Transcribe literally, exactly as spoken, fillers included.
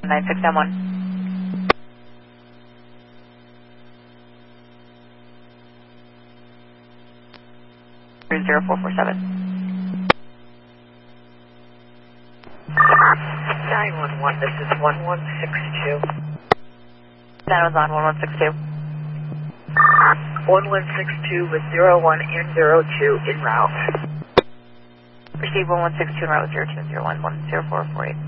nine six M one. zero four four seven. nine one one, this is one one six two. That was on one one six two. one one six two with zero one and zero two en route. Receive one one six two en route zero two zero one one zero four four eight.